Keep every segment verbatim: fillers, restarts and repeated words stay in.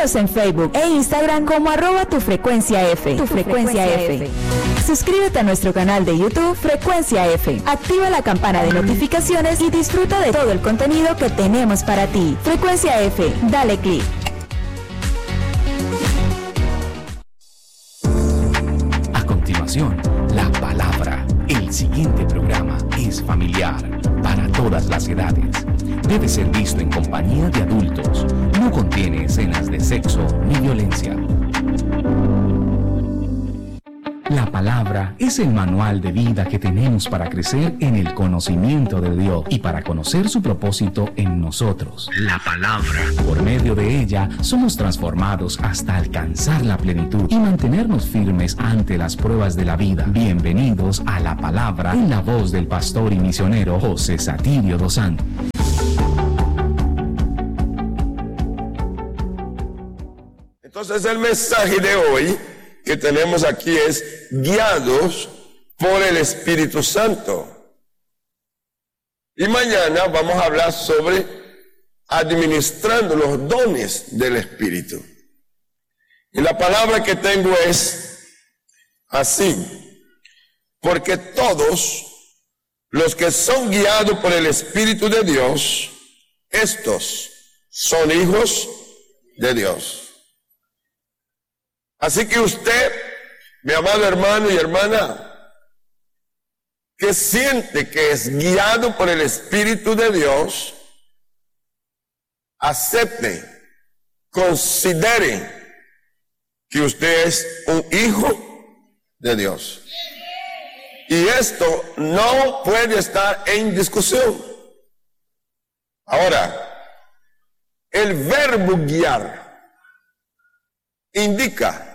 Síguenos en Facebook e Instagram como arroba tu frecuencia F. Tu frecuencia F. Suscríbete a nuestro canal de YouTube Frecuencia F. Activa la campana de notificaciones y disfruta de todo el contenido que tenemos para ti. Frecuencia F, dale clic. A continuación, la palabra. El siguiente programa es familiar para todas las edades. Debe ser visto en compañía de adultos. No contiene escenas de sexo ni violencia. La palabra es el manual de vida que tenemos para crecer en el conocimiento de Dios y para conocer su propósito en nosotros. La palabra. Por medio de ella somos transformados hasta alcanzar la plenitud y mantenernos firmes ante las pruebas de la vida. Bienvenidos a La Palabra en la voz del pastor y misionero José Satirio dos Santos. Entonces el mensaje de hoy que tenemos aquí es guiados por el Espíritu Santo. Y mañana vamos a hablar sobre administrando los dones del Espíritu. Y la palabra que tengo es así: porque todos los que son guiados por el Espíritu de Dios, estos son hijos de Dios. Así que usted, mi amado hermano y hermana, que siente que es guiado por el Espíritu de Dios, acepte, considere que usted es un hijo de Dios. Y esto no puede estar en discusión. Ahora, el verbo guiar indica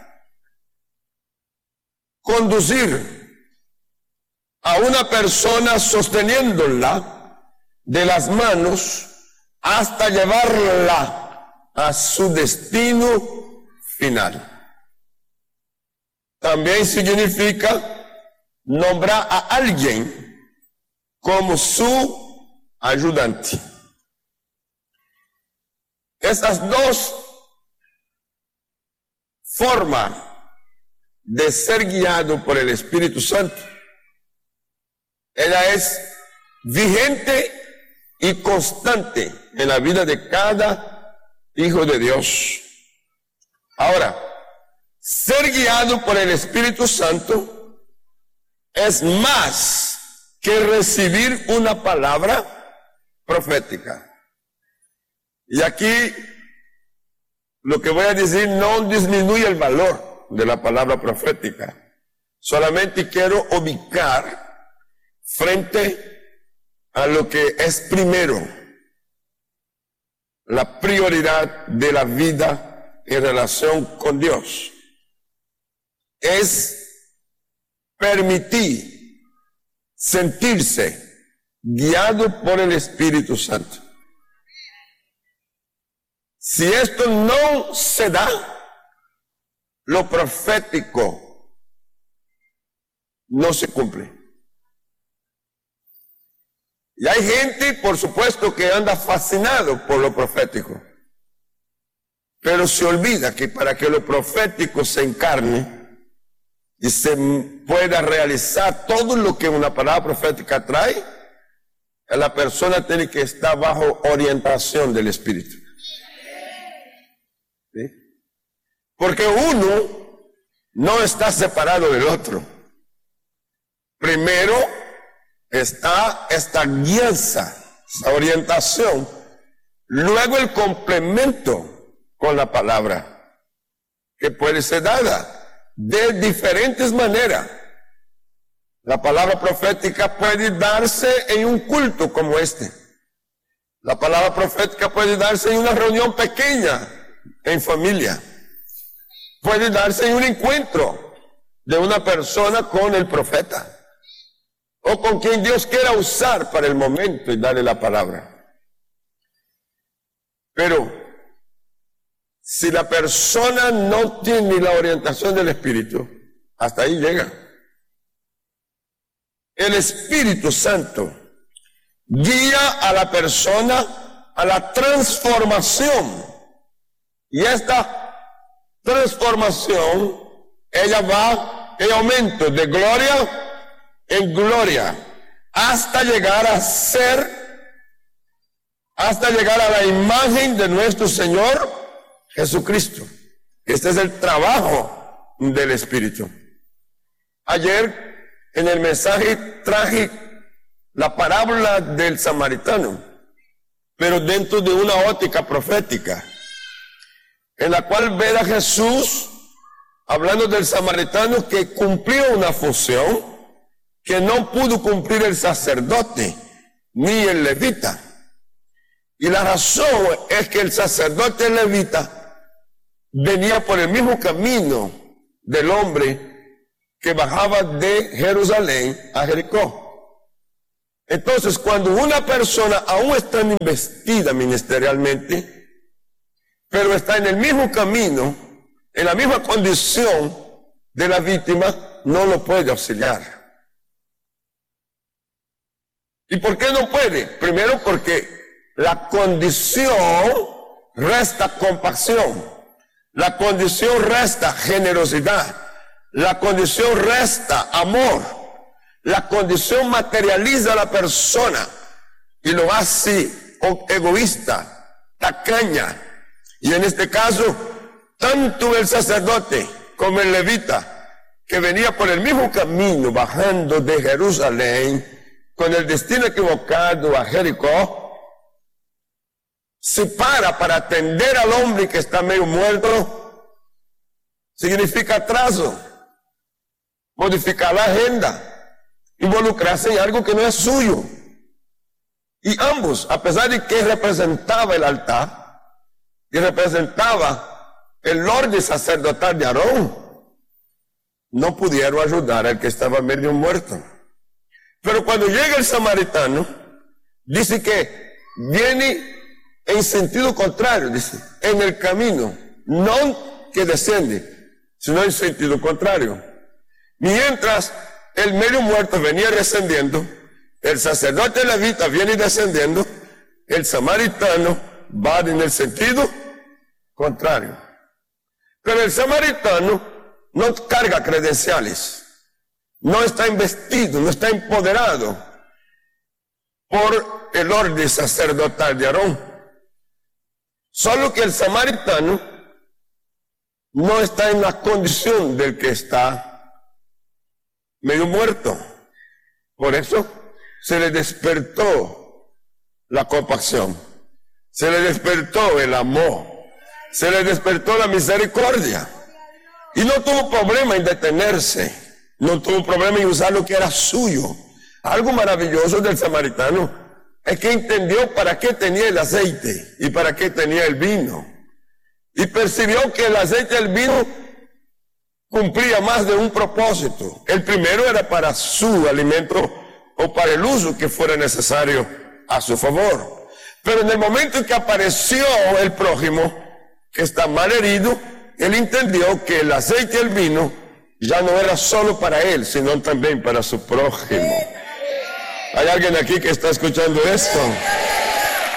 conducir a una persona sosteniéndola de las manos hasta llevarla a su destino final. También significa nombrar a alguien como su ayudante. Estas dos formas de ser guiado por el Espíritu Santo, ella es vigente y constante en la vida de cada hijo de Dios. Ahora, ser guiado por el Espíritu Santo es más que recibir una palabra profética. Y aquí lo que voy a decir no disminuye el valor de la palabra profética. Solamente quiero ubicar frente a lo que es primero, la prioridad de la vida en relación con Dios. Es permitir sentirse guiado por el Espíritu Santo. Si esto no se da, lo profético no se cumple. Y hay gente, por supuesto, que anda fascinado por lo profético, pero se olvida que para que lo profético se encarne y se pueda realizar todo lo que una palabra profética trae, la persona tiene que estar bajo orientación del Espíritu. ¿Sí? Porque uno no está separado del otro. Primero está esta guianza, esta orientación. Luego el complemento con la palabra, que puede ser dada de diferentes maneras. La palabra profética puede darse en un culto como este. La palabra profética puede darse en una reunión pequeña, en familia. Puede darse en un encuentro de una persona con el profeta, o con quien Dios quiera usar para el momento y darle la palabra. Pero si la persona no tiene la orientación del Espíritu, hasta ahí llega. El Espíritu Santo guía a la persona a la transformación Y esta transformación, ella va en aumento de gloria en gloria, hasta llegar a ser, hasta llegar a la imagen de nuestro Señor Jesucristo. Este es el trabajo del Espíritu. Ayer en el mensaje traje la parábola del samaritano, pero dentro de una óptica profética, en la cual ve a Jesús hablando del samaritano que cumplió una función que no pudo cumplir el sacerdote ni el levita. Y la razón es que el sacerdote levita venía por el mismo camino del hombre que bajaba de Jerusalén a Jericó. Entonces, cuando una persona aún está investida ministerialmente, pero está en el mismo camino, en la misma condición de la víctima, no lo puede auxiliar. ¿Y por qué no puede? Primero porque la condición resta compasión, la condición resta generosidad, la condición resta amor, la condición materializa a la persona y lo hace egoísta, tacaña. Y en este caso, tanto el sacerdote como el levita, que venía por el mismo camino bajando de Jerusalén, con el destino equivocado a Jericó, se para para atender al hombre que está medio muerto, significa atraso, modificar la agenda, involucrarse en algo que no es suyo. Y ambos, a pesar de que representaba el altar, y representaba el orden sacerdotal de Aarón, no pudieron ayudar al que estaba medio muerto. Pero cuando llega el samaritano, dice que viene en sentido contrario, dice, en el camino, no que desciende, sino en sentido contrario. Mientras el medio muerto venía descendiendo, el sacerdote levita viene descendiendo, el samaritano va en el sentido contrario. Pero el samaritano no carga credenciales. No está investido, no está empoderado por el orden sacerdotal de Aarón. Solo que el samaritano no está en la condición del que está medio muerto. Por eso se le despertó la compasión, se le despertó el amor, se le despertó la misericordia. Y no tuvo problema en detenerse. No tuvo problema en usar lo que era suyo. Algo maravilloso del samaritano es que entendió para qué tenía el aceite y para qué tenía el vino. Y percibió que el aceite y el vino cumplía más de un propósito. El primero era para su alimento o para el uso que fuera necesario a su favor. Pero en el momento en que apareció el prójimo que está mal herido, él entendió que el aceite y el vino ya no era solo para él, sino también para su prójimo. ¿Hay alguien aquí que está escuchando esto?